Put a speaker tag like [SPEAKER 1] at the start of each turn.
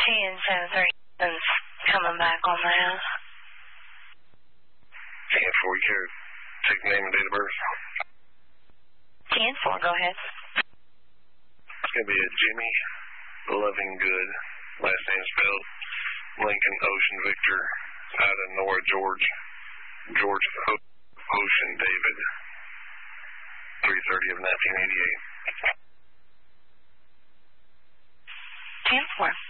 [SPEAKER 1] 10-7-3-7's coming back on that.
[SPEAKER 2] 10-4, you care to take the name and date of birth?
[SPEAKER 1] 10-4, go ahead.
[SPEAKER 2] It's going to be a Jimmy Loving Good, last name spelled Lincoln Ocean Victor, out of Nora George Ocean David, 3/30 of 1988.
[SPEAKER 1] 10-4.